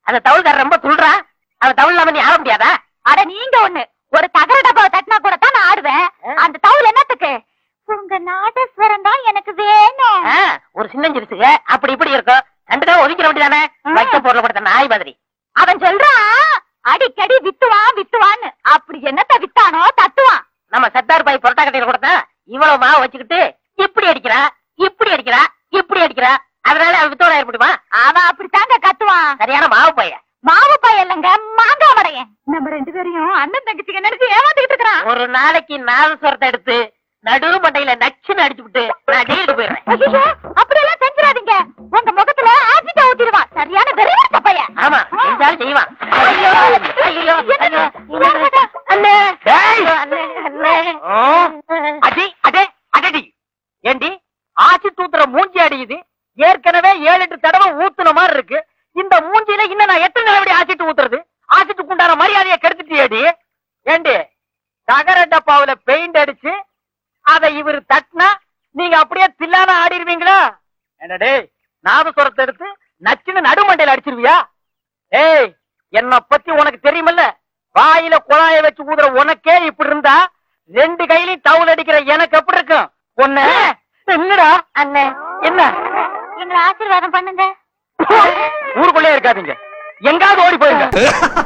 அந்த தவுள்காரர் ரொம்ப துள்றா. அந்த தவுள் இல்லாம நீ ஆட முடியாதா? அட நீங்க ஒண்ணு, ஒரு தகர டப்பாவை தட்டினா கூட தான் நான் ஆடுவேன். அந்த தவுள் என்னத்துக்கு? உங்க நாதஸ்வரம் தான் எனக்கு வேணும். ஒரு சின்னஞ்சிருச்சுங்க அப்படி இப்படி இருக்கும். கண்டுக்காம ஒதுக்கிற வேண்டியதானே? வைக்க பொருள் கொடுத்த நாய் மாதிரி. அவன் சொல்றான் அடிக்கடி வித்துவான்னு. அப்படி என்னத்த வித்தானோ தத்துவான். நம்ம சத்தார் பாய் புரட்டா கட்டையில கொடுத்தா இவ்வளவு மாவு வச்சுக்கிட்டு இப்படி அடிக்கிறா இப்படி அடிக்கிறா இப்படி அடிக்கிறா. அதனால அவன் வித்தோட ஏற்படுமா? அவன் அப்படித்தாங்க கத்துவான். சரியான மாவு பையன். மாவு பையன் இல்லங்க, மாங்கா மடையன். நம்ம 2 பேரையும் அண்ணன் தங்கச்சிங்க நினைச்சு ஏமாத்திக்கிட்டு இருக்கிறான். ஒரு நாளைக்கு நாதஸ்வரத்தை எடுத்து நடு மண்டையில நச்சுன்னு அடிச்சுட்டு நான் ஜெயிலுக்கு போயிடுறேன். ஐயோ, அப்படியெல்லாம் செஞ்சிடாதீங்க. உங்க முகத்துல ஆசிட்ட ஊத்திடுவான். சரியான வெறியாட்ட பையன். ஆமா, செஞ்சாலும் செய்வான். ஐயோ, ஐயோ, அண்ணே, அடி அடே அடடி. ஏண்டி ஆசி தூத்துற மூஞ்சி அடியுது? ஏற்கனவே 7-8 தடவை ஊத்துன மாதிரி இருக்கு. இந்த மூஞ்சியில இன்னும் நான் எத்தனை நிலவடி ஆசிட்டு ஊத்துறது? ஆசிட்டுக்கு உண்டான மரியாதையை கெடுத்துட்டியேடி. ஏண்டி தகர டப்பாவுல பெயிண்ட் அடிச்சு அதை இவரு தட்டினா நீங்க அப்படியே தில்லான ஆடிடுவீங்களா? என்னடே நாதஸ்வரத்தை எடுத்து நச்சுன்னு நடுமண்டையில அடிச்சிருவியா? ஏய், என்ன பத்தி உனக்கு தெரியுமல்ல? வாயில குழாய வச்சு ஊதுற உனக்கே இப்படி இருந்தா 2 கையிலையும் தவுல் அடிக்கிற எனக்கு எப்படி இருக்கும்? ஒண்ணு என்னடா அண்ணே, என்ன எங்களை ஆசீர்வாதம் பண்ணுங்க. ஊருக்குள்ளே இருக்காதீங்க, எங்காவது ஓடி போயிருங்க.